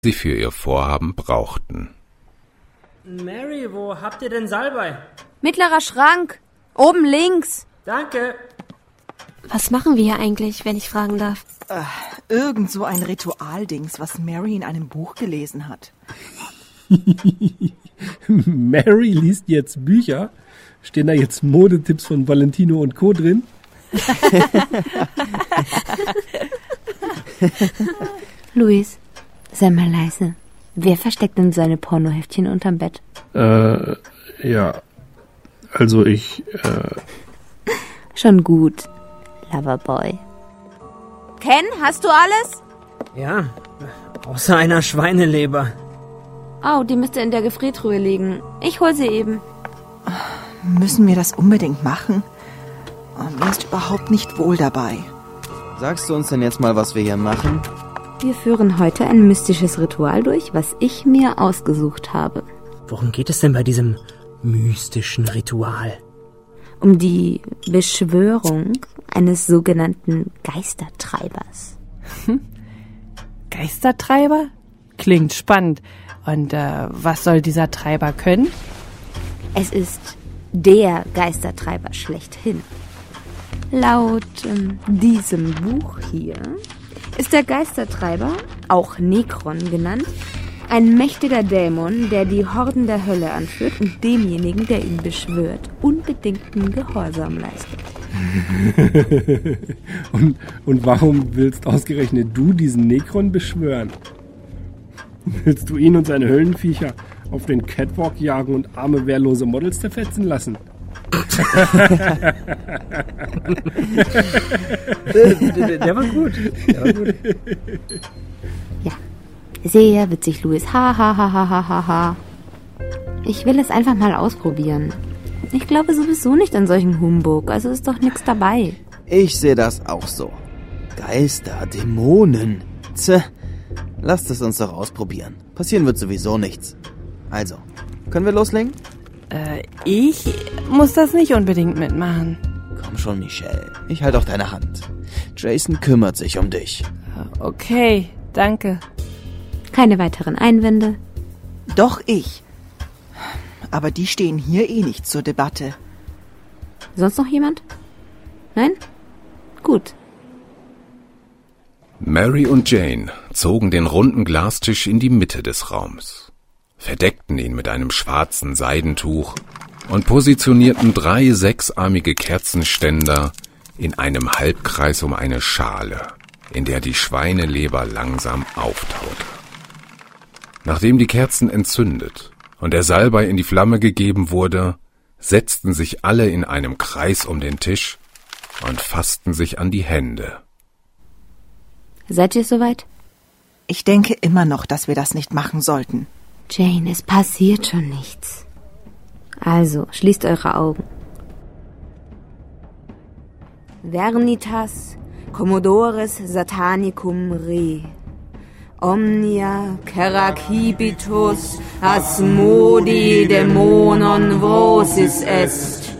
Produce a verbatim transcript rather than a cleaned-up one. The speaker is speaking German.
sie für ihr Vorhaben brauchten. Mary, wo habt ihr denn Salbei? Mittlerer Schrank. Oben links. Danke. Was machen wir hier eigentlich, wenn ich fragen darf? Äh, irgend so ein Ritualdings, was Mary in einem Buch gelesen hat. Mary liest jetzt Bücher? Stehen da jetzt Modetipps von Valentino und Co. drin? Luis, sei mal leise. Wer versteckt denn seine Pornoheftchen unterm Bett? Äh, ja. Also ich, äh... Schon gut, Loverboy. Ken, hast du alles? Ja, außer einer Schweineleber. Oh, die müsste in der Gefriertruhe liegen. Ich hol sie eben. Müssen wir das unbedingt machen? Oh, mir ist überhaupt nicht wohl dabei. Sagst du uns denn jetzt mal, was wir hier machen? Wir führen heute ein mystisches Ritual durch, was ich mir ausgesucht habe. Worum geht es denn bei diesem mystischen Ritual? Um die Beschwörung eines sogenannten Geistertreibers. Geistertreiber? Klingt spannend. Und äh, was soll dieser Treiber können? Es ist der Geistertreiber schlechthin. Laut ähm, diesem Buch hier ist der Geistertreiber, auch Nekron genannt, ein mächtiger Dämon, der die Horden der Hölle anführt und demjenigen, der ihn beschwört, unbedingten Gehorsam leistet. und, und warum willst ausgerechnet du diesen Nekron beschwören? Willst du ihn und seine Höllenviecher auf den Catwalk jagen und arme, wehrlose Models zerfetzen lassen? der, der war gut. Der war gut. Ja, sehr witzig, Luis. Ha, ha, ha, ha, ha, ha, ha. Ich will es einfach mal ausprobieren. Ich glaube sowieso nicht an solchen Humbug, also ist doch nichts dabei. Ich sehe das auch so. Geister, Dämonen. Tja, lasst es uns doch ausprobieren. Passieren wird sowieso nichts. Also, können wir loslegen? Äh, ich muss das nicht unbedingt mitmachen. Komm schon, Michelle. Ich halte auch deine Hand. Jason kümmert sich um dich. Okay, danke. Keine weiteren Einwände? Doch ich. Aber die stehen hier eh nicht zur Debatte. Sonst noch jemand? Nein? Gut. Mary und Jane zogen den runden Glastisch in die Mitte des Raums, verdeckten ihn mit einem schwarzen Seidentuch und positionierten drei sechsarmige Kerzenständer in einem Halbkreis um eine Schale, in der die Schweineleber langsam auftaute. Nachdem die Kerzen entzündet und der Salbei in die Flamme gegeben wurde, setzten sich alle in einem Kreis um den Tisch und fassten sich an die Hände. Seid ihr soweit? Ich denke immer noch, dass wir das nicht machen sollten. Jane, es passiert schon nichts. Also, schließt eure Augen. Vernitas Commodores Satanicum Re. Omnia Ceracibitus Asmodi Dämonon Vosis est.